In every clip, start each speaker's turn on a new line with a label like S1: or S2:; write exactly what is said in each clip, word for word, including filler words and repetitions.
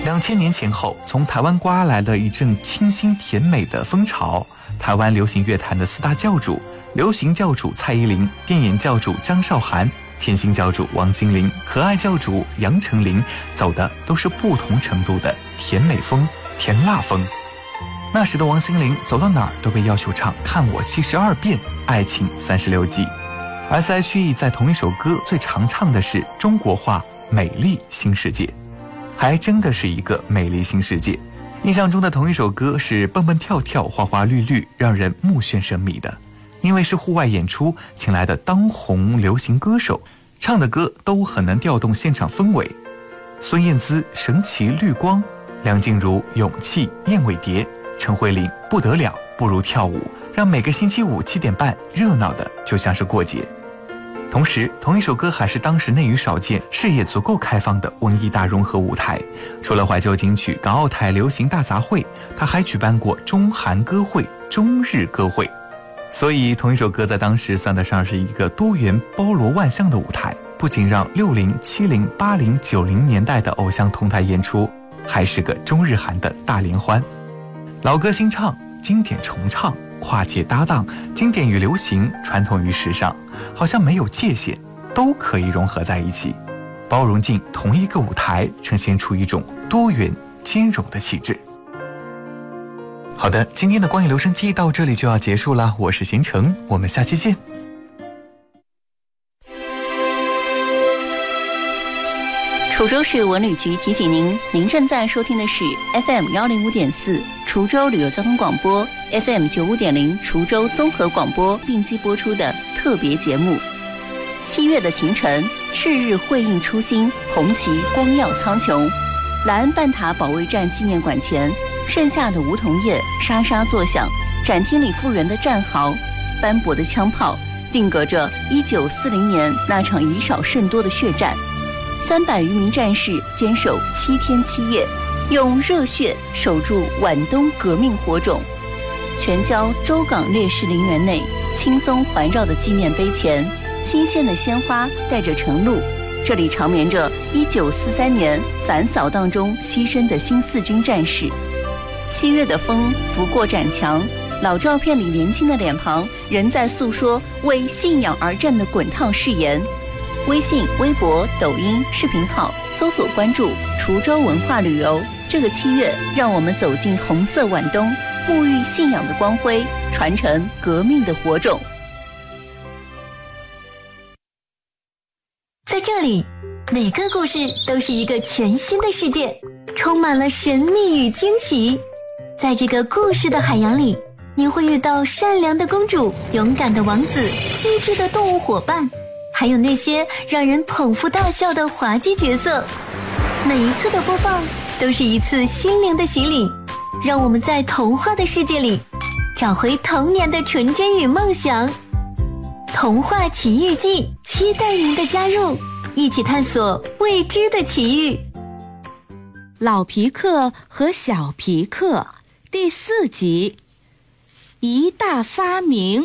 S1: 两千年前后，从台湾刮来了一阵清新甜美的风潮。台湾流行乐坛的四大教主，流行教主蔡依林，电影教主张韶涵，甜心教主王心凌，可爱教主杨丞琳，走的都是不同程度的甜美风、甜辣风。那时的王心凌走到哪儿都被要求唱《看我七十二变》《爱情三十六计》，而 S H E 在同一首歌最常唱的是中国话《美丽新世界》，还真的是一个美丽新世界。印象中的同一首歌是蹦蹦跳跳、花花绿绿，让人目眩神迷的。因为是户外演出，请来的当红流行歌手，唱的歌都很能调动现场氛围。孙燕姿神奇绿光，梁静茹勇气燕尾蝶，陈慧琳不得了不如跳舞，让每个星期五七点半热闹的就像是过节。同时同一首歌还是当时内娱少见、视野足够开放的文艺大融合舞台。除了怀旧金曲、港澳台流行大杂烩，他还举办过中韩歌会、中日歌会。所以同一首歌在当时算得上是一个多元包罗万象的舞台，不仅让六零、七零、八零、九零年代的偶像同台演出，还是个中日韩的大联欢。老歌新唱，经典重唱，跨界搭档，经典与流行，传统与时尚，好像没有界限，都可以融合在一起，包容进同一个舞台，呈现出一种多元兼容的气质。好的，今天的光影留声机到这里就要结束了，我是贤成，我们下期见。
S2: 滁州市文旅局提醒您，您正在收听的是 F M 一零五点四 滁州旅游交通广播， F M 九十五点零 滁州综合广播并机播出的特别节目。七月的庭城，赤日辉映初心，红旗光耀苍穹。莱恩半塔保卫战纪念馆前，盛夏的梧桐叶沙沙作响，展厅里复原的战壕，斑驳的枪炮，定格着一九四零年那场以少胜多的血战。三百余名战士坚守七天七夜，用热血守住皖东革命火种。全郊州港烈士陵园内，轻松环绕的纪念碑前，新鲜的鲜花带着晨露，这里长眠着一九四三年反扫荡中牺牲的新四军战士。七月的风拂过展墙，老照片里年轻的脸庞仍在诉说为信仰而战的滚烫誓言。微信、微博、抖音视频号搜索关注滁州文化旅游。这个七月，让我们走进红色皖东，沐浴信仰的光辉，传承革命的火种。
S3: 在这里，每个故事都是一个全新的世界，充满了神秘与惊喜。在这个故事的海洋里，你会遇到善良的公主、勇敢的王子、机智的动物伙伴，还有那些让人捧腹大笑的滑稽角色。每一次的播放都是一次心灵的洗礼，让我们在童话的世界里找回童年的纯真与梦想。童话奇遇记，期待您的加入，一起探索未知的奇遇。
S4: 老皮克和小皮克第四集，一大发明。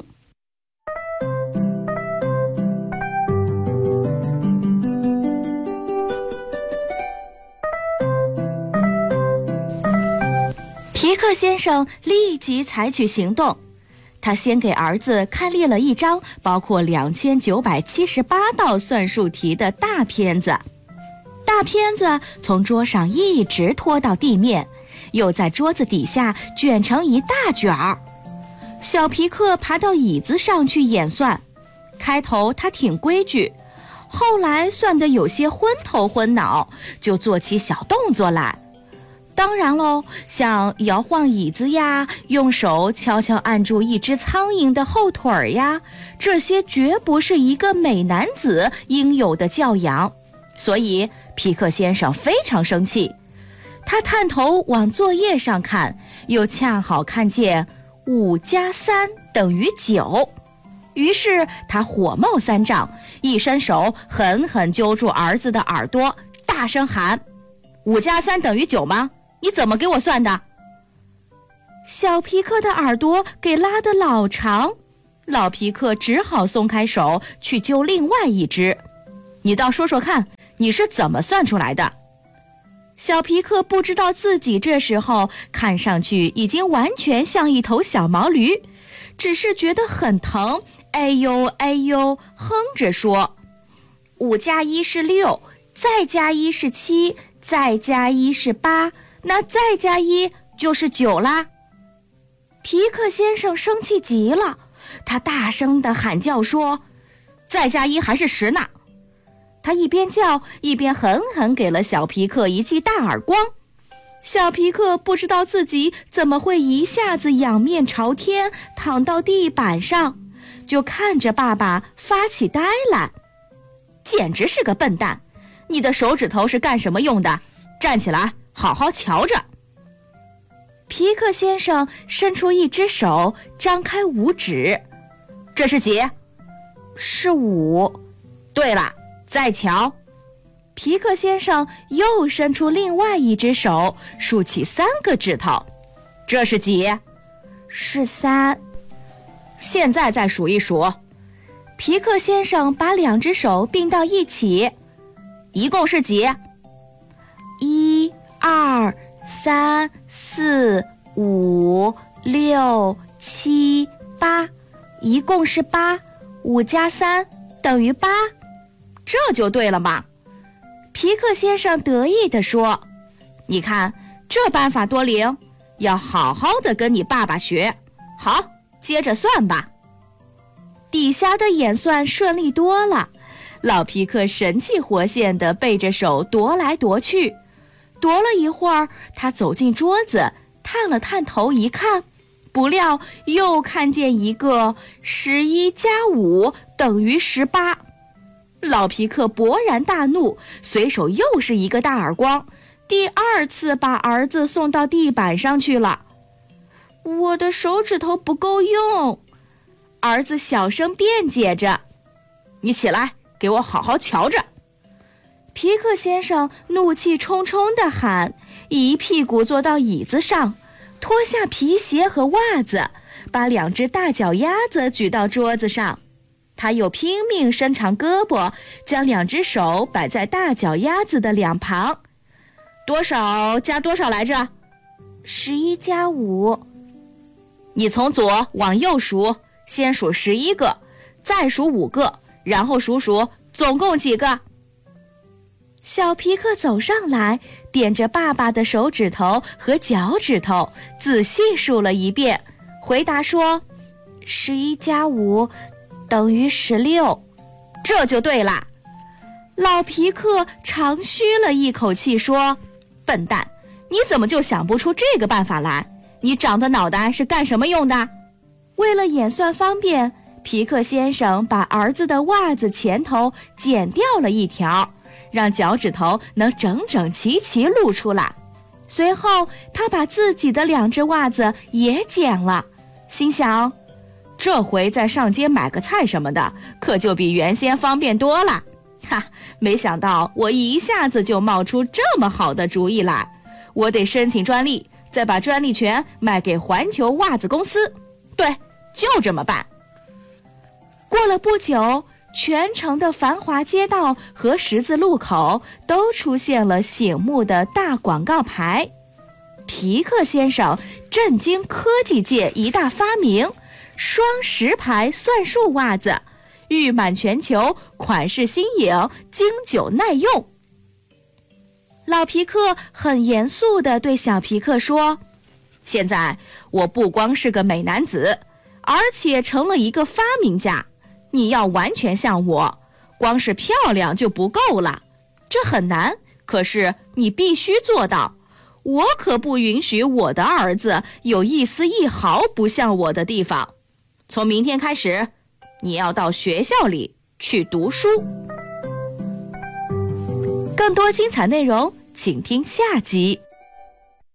S4: 皮克先生立即采取行动，他先给儿子开列了一张包括两千九百七十八道算术题的大片子，大片子从桌上一直拖到地面，又在桌子底下卷成一大卷儿。小皮克爬到椅子上去演算，开头他挺规矩，后来算得有些昏头昏脑，就做起小动作来。当然喽，像摇晃椅子呀，用手悄悄按住一只苍蝇的后腿呀，这些绝不是一个美男子应有的教养。所以皮克先生非常生气，他探头往作业上看，又恰好看见五加三等于九，于是他火冒三丈，一伸手狠狠揪住儿子的耳朵，大声喊：五加三等于九吗？你怎么给我算的？小皮克的耳朵给拉得老长，老皮克只好松开手去揪另外一只。你倒说说看，你是怎么算出来的？ 小皮克不知道自己这时候看上去已经完全像一头小毛驴，只是觉得很疼，哎呦哎呦，哼着说：五加一是六，再加一是七，再加一是八，那再加一就是九啦。皮克先生生气极了，他大声地喊叫说：再加一还是十呢。他一边叫一边狠狠给了小皮克一记大耳光。小皮克不知道自己怎么会一下子仰面朝天躺到地板上，就看着爸爸发起呆来。简直是个笨蛋，你的手指头是干什么用的？站起来好好瞧着。皮克先生伸出一只手，张开五指。这是几？是五。对了，再瞧。皮克先生又伸出另外一只手，竖起三个指头。这是几？是三。现在再数一数。皮克先生把两只手并到一起，一共是几？一、二、三、四、五、六、七、八，一共是八。五加三等于八，这就对了嘛。皮克先生得意地说：你看，这办法多灵，要好好的跟你爸爸学。好，接着算吧。底下的演算顺利多了，老皮克神气活现地背着手踱来踱去。踱了一会儿，他走进桌子，探了探头一看，不料又看见一个十一加五等于十八。老皮克勃然大怒，随手又是一个大耳光，第二次把儿子送到地板上去了。我的手指头不够用，儿子小声辩解着。你起来，给我好好瞧着。皮克先生怒气冲冲地喊，一屁股坐到椅子上，脱下皮鞋和袜子，把两只大脚丫子举到桌子上。他又拼命伸长胳膊，将两只手摆在大脚丫子的两旁。多少加多少来着？十一加五。你从左往右数，先数十一个，再数五个，然后数数总共几个。小皮克走上来，点着爸爸的手指头和脚趾头，仔细数了一遍，回答说：十一加五等于十六，这就对啦。老皮克长吁了一口气说：笨蛋，你怎么就想不出这个办法来？你长的脑袋是干什么用的？为了演算方便，皮克先生把儿子的袜子前头剪掉了一条，让脚趾头能整整齐齐露出来。随后他把自己的两只袜子也剪了，心想，这回再上街买个菜什么的，可就比原先方便多了。哈，没想到我一下子就冒出这么好的主意来，我得申请专利，再把专利权卖给环球袜子公司。对，就这么办。过了不久，全城的繁华街道和十字路口都出现了醒目的大广告牌。皮克先生震惊科技界一大发明，双十牌算术袜子，誉满全球，款式新颖，经久耐用。老皮克很严肃地对小皮克说：现在我不光是个美男子，而且成了一个发明家。你要完全像我，光是漂亮就不够了，这很难，可是你必须做到。我可不允许我的儿子有一丝一毫不像我的地方。从明天开始，你要到学校里去读书。更多精彩内容，请听下集。